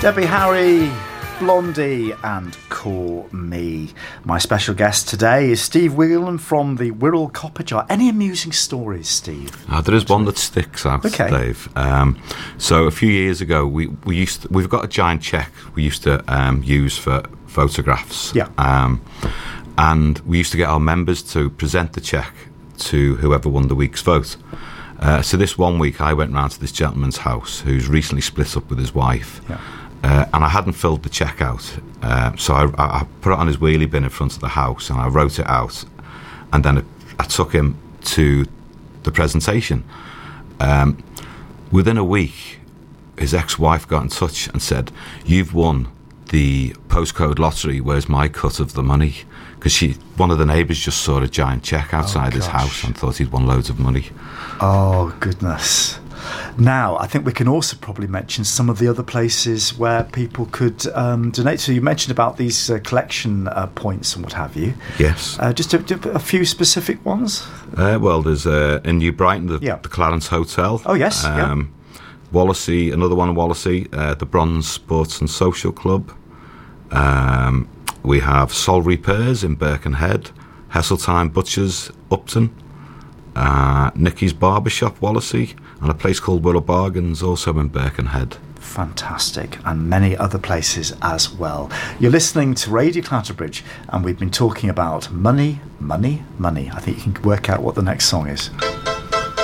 Debbie Harry, Blondie and Call Me. My special guest today is Steve Whelan from the Wirral Copper Jar. Any amusing stories, Steve? There is one that sticks out, okay. Dave. So a few years ago, we've got a giant cheque we used to use for photographs. Yeah. And we used to get our members to present the cheque to whoever won the week's vote. So this one week, I went round to this gentleman's house who's recently split up with his wife. Yeah. And I hadn't filled the cheque out, so I put it on his wheelie bin in front of the house and I wrote it out, and then I took him to the presentation. Within a week, his ex-wife got in touch and said, "You've won the postcode lottery, where's my cut of the money?" Because one of the neighbours just saw a giant cheque outside his house and thought he'd won loads of money. Oh, goodness. Now, I think we can also probably mention some of the other places where people could donate. So you mentioned about these collection points and what have you. Yes. Just a few specific ones? Well, there's in New Brighton, the Clarence Hotel. Oh, yes. Wallasey, another one in Wallasey, the Bronze Sports and Social Club. We have Sol Repairs in Birkenhead, Heseltine Butchers, Upton, Nicky's Barbershop, Wallasey, and a place called Wirral Bargains, also in Birkenhead. Fantastic, and many other places as well. You're listening to Radio Clatterbridge, and we've been talking about money, money, money. I think you can work out what the next song is.